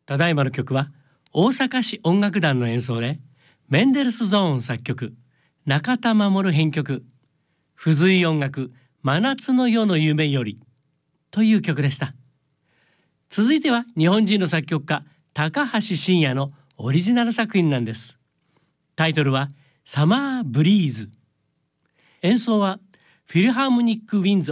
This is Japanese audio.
ただいまの曲は大阪市音楽団の演奏でメンデルスゾーン作曲、中田守編曲、付随音楽真夏の夜の夢よりという曲でした。続いては日本人の作曲家高橋真也のオリジナル作品なんです。タイトルはサマーブリーズ。演奏はフィルハーモニック・ウィンズ